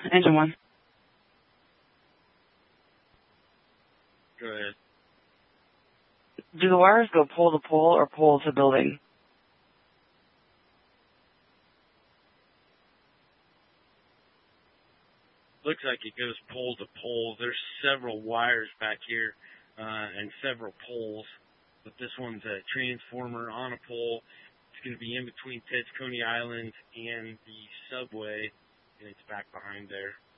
Engine 1. Go ahead. Do the wires go pole to pole or pole to building? Looks like it goes pole to pole. There's several wires back here and several poles. But this one's a transformer on a pole. It's going to be in between Ted's Coney Island and the subway, and it's back behind there.